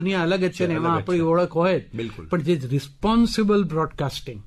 અલગ જ છે ને એમાં આપણી ઓળખ હોય જ. પણ જે રિસ્પોન્સિબલ બ્રોડકાસ્ટિંગ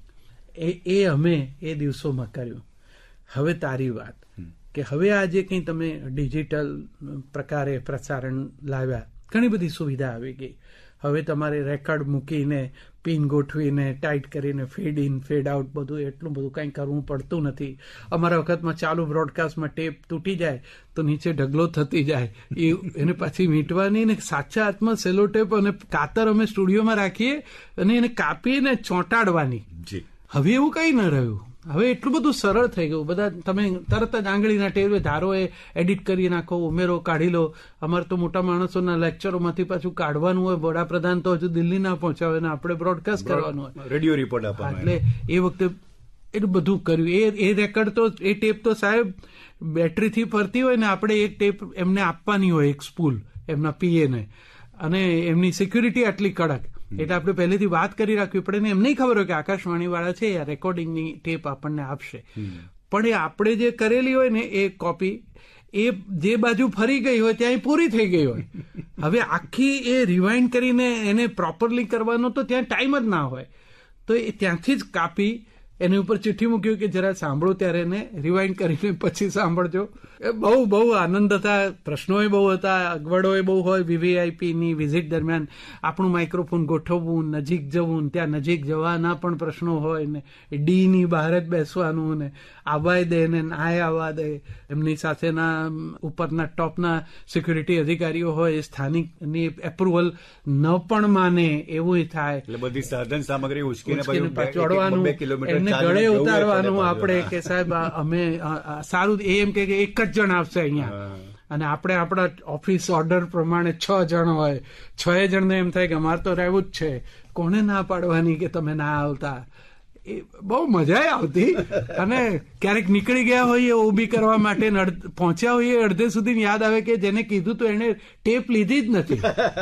એ અમે એ દિવસોમાં કર્યું. હવે તારી વાત કે હવે આજે કંઈ તમે ડિજિટલ પ્રકારે પ્રસારણ લાવ્યા, ઘણી બધી સુવિધા આવી ગઈ. હવે તમારે રેકોર્ડ મૂકીને પિન ગોઠવીને ટાઈટ કરીને ફેડ ઇન ફેડ આઉટ બધું એટલું બધું કંઈ કરવું પડતું નથી. અમારા વખતમાં ચાલુ બ્રોડકાસ્ટમાં ટેપ તૂટી જાય તો નીચે ઢગલો થતી જાય, એને પાછી મીટવાની ને સાચા હાથમાં સેલો ટેપ અને કાતર અમે સ્ટુડિયોમાં રાખીએ અને એને કાપીને ચોંટાડવાની. હવે એવું કંઈ ન રહ્યું. હવે એટલું બધું સરળ થઈ ગયું. બધા તમે તરત જ આંગળીના ટેરવે ધારો એ એડિટ કરી નાખો, ઉમેરો, કાઢી લો. અમારે તો મોટા માણસોના લેક્ચરોમાંથી પાછું કાઢવાનું હોય. વડાપ્રધાન તો હજુ દિલ્હી ના પહોંચ્યા હોય ને આપણે બ્રોડકાસ્ટ કરવાનું હોય, રેડિયો રિપોર્ટ આપવાનો. એટલે એ વખતે એટલું બધું કર્યું. એ રેકોર્ડ તો એ ટેપ તો સાહેબ બેટરીથી ફરતી હોય ને આપણે એક ટેપ એમને આપવાની હોય, એક સ્પૂલ એમના પીએને, અને એમની સિક્યુરિટી આટલી કડક એટલે આપણે પહેલેથી વાત કરી રાખવી પડે ને. એમ નહીં ખબર હોય કે આકાશવાણી વાળા છે આ રેકોર્ડિંગની ટેપ આપણને આપશે, પણ એ આપણે જે કરેલી હોય ને એ કોપી એ જે બાજુ ફરી ગઈ હોય ત્યાં પૂરી થઈ ગઈ હોય. હવે આખી એ રિવાઇન્ડ કરીને એને પ્રોપરલી કરવાનો તો ત્યાં ટાઈમ જ ના હોય, તો એ ત્યાંથી જ કાપી એની ઉપર ચિઠ્ઠી મૂક્યું કે જરા સાંભળો ત્યારે એને રિવાઇન્ડ કરીને પછી સાંભળજો. બહુ આનંદ હતા. પ્રશ્નોય બહુ હતા, અગવડોય બહુ હોય. વીવીઆઈપીની વિઝિટ દરમિયાન આપણું માઇક્રોફોન ગોઠવવું, નજીક જવું, ત્યાં નજીક જવાના પણ પ્રશ્નો હોય ને ડીની બહાર જ બેસવાનું ને આવવાય દે ને નાય આવવા દે. એમની સાથેના ઉપરના ટોપના સિક્યુરિટી અધિકારીઓ હોય, સ્થાનિકની એપ્રુવલ ન પણ માને એવું થાય. એટલે બધી સાધન સામગ્રી ઉચકીને ચોડવાનું, એમને ગળે ઉતારવાનું આપણે કે સાહેબ અમે સારું. એમ કે એક જ જણ આવશે અહીંયા, અને આપણે આપણા ઓફિસ ઓર્ડર પ્રમાણે 6 જણ હોય. 6 જણને એમ થાય કે અમારે તો રહેવું જ છે. કોને ના પાડવાની કે તમે ના આવતા? એ બહુ મજા આવતી. અને ક્યારેક નીકળી ગયા હોઈએ ઊભી કરવા માટે, પહોંચ્યા હોઈએ અડધે સુધી યાદ આવે કે જેને કીધું તો એને ટેપ લીધી જ નથી.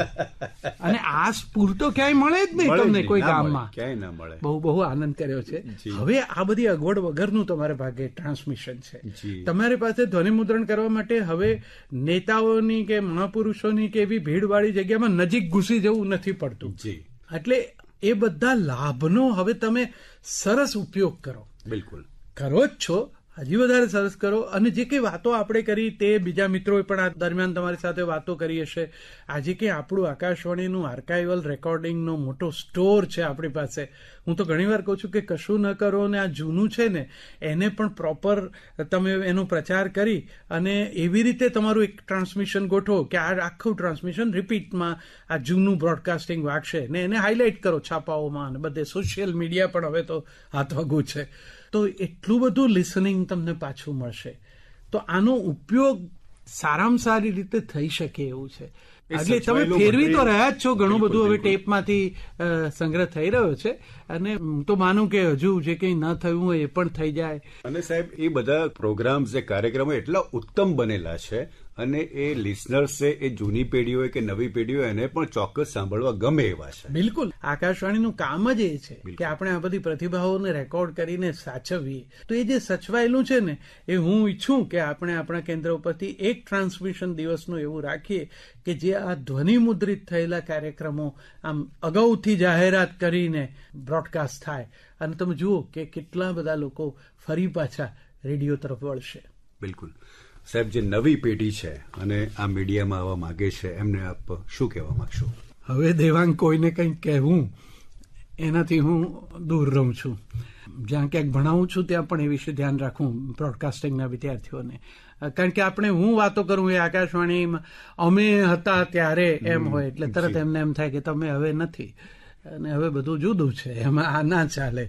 અને આ સ્ફૂર્ત તો ક્યાંય મળે જ નહીં તમને કોઈ ગામમાં, ક્યાંય ના મળે. બહુ આનંદ કર્યો છે. હવે આ બધી અગવડ વગરનું તમારા ભાગે ટ્રાન્સમિશન છે. તમારી પાસે ધ્વનિમુદ્રણ કરવા માટે હવે નેતાઓની કે મહાપુરુષોની કે એવી ભીડવાળી જગ્યામાં નજીક ઘૂસી જવું નથી પડતું. એટલે એ બધા લાભનો હવે તમે સરસ ઉપયોગ કરો. બિલકુલ કરો જ છો, હજી વધારે સરસ કરો. અને જે કંઈ વાતો આપણે કરી તે બીજા મિત્રોએ પણ આ દરમિયાન તમારી સાથે વાતો કરી હશે. આજે કે આપણું આકાશવાણીનું આર્કાઇવલ રેકોર્ડિંગનો મોટો સ્ટોર છે આપણી પાસે. હું તો ઘણી વાર કહું છું કે કશું ન કરો ને આ જૂનું છે ને એને પણ પ્રોપર તમે એનો પ્રચાર કરી અને એવી રીતે તમારું એક ટ્રાન્સમિશન ગોઠવો કે આ આખું ટ્રાન્સમિશન રિપીટમાં આ જૂનું બ્રોડકાસ્ટિંગ વાગશે ને એને હાઇલાઇટ કરો છાપાઓમાં અને બધે. સોશિયલ મીડિયા પણ હવે તો હાથવગું છે, તો એટલું બધું લિસનિંગ તમને પાછું મળશે. તો આનો ઉપયોગ સારામાં સારી રીતે થઈ શકે એવું છે. એટલે તમે ફેરવી તો રહ્યા જ છો. ઘણું બધું હવે ટેપમાંથી સંગ્રહ થઈ રહ્યો છે, અને હું તો માનું કે હજુ જે કંઈ ન થયું હોય એ પણ થઈ જાય. અને સાહેબ એ બધા પ્રોગ્રામ્સ, એ કાર્યક્રમો એટલા ઉત્તમ બનેલા છે, અને એ લિસનર્સે, એ જૂની પેઢી હોય કે નવી પેઢી હોય, એને પણ ચોક્કસ સાંભળવા ગમે એવા છે. બિલકુલ. આકાશવાણીનું કામ જ એ છે કે આપણે આ બધી પ્રતિભાઓને રેકોર્ડ કરીને સાચવીએ. તો એ જે સચવાયેલું છે ને એ હું ઈચ્છું કે આપણે આપણા કેન્દ્ર ઉપરથી એક ટ્રાન્સમિશન દિવસનું એવું રાખીએ કે જે આ ધ્વનિ મુદ્રિત થયેલા કાર્યક્રમો આમ અગાઉથી જાહેરાત કરીને બ્રોડકાસ્ટ થાય, અને તમે જુઓ કે કેટલા બધા લોકો ફરી પાછા રેડિયો તરફ વળશે. બિલકુલ. સાહેબ, જે નવી પેઢી છે અને આ મીડિયામાં આવવા માંગે છે, એમને આપ શું કહેવા માંગશો? હવે દેવાંગ કોઈને કંઈક કહેવું એનાથી હું દૂર રહું છું. જ્યાં ક્યાંક ભણાવું છું ત્યાં પણ એ વિશે ધ્યાન રાખવું બ્રોડકાસ્ટિંગના વિદ્યાર્થીઓને. કારણ કે હું વાતો કરું એ આકાશવાણીમાં અમે હતા ત્યારે એમ હોય એટલે તરત એમને એમ થાય કે તમે હવે નથી અને હવે બધું જુદું છે, એમાં આ ના ચાલે.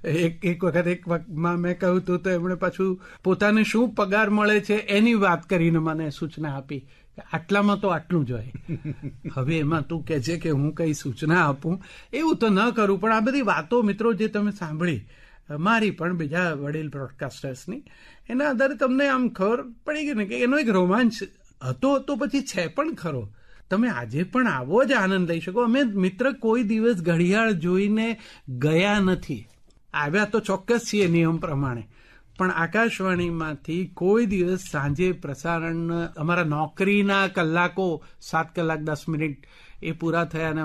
એક વખતમાં મેં કહ્યું હતું તો એમણે પાછું પોતાને શું પગાર મળે છે એની વાત કરીને મને સૂચના આપી કે આટલામાં તો આટલું જ હોય. હવે એમાં તું કહે છે કે હું કઈ સૂચના આપું, એવું તો ન કરું. પણ આ બધી વાતો મિત્રો જે તમે સાંભળી, મારી પણ બીજા વડીલ બ્રોડકાસ્ટર્સની, એના આધારે તમને આમ ખબર પડી ગઈ ને કે એનો એક રોમાંચ હતો તો પછી છે પણ ખરો. તમે આજે પણ આવો જ આનંદ લઈ શકો. અમે મિત્ર કોઈ દિવસ ઘડિયાળ જોઈને ગયા નથી. આવ્યા તો ચોક્કસ છીએ નિયમ પ્રમાણે, પણ આકાશવાણીમાંથી કોઈ દિવસ સાંજે પ્રસારણ અમારા નોકરીના કલાકો 7 કલાક 10 મિનિટ એ પૂરા થયા અને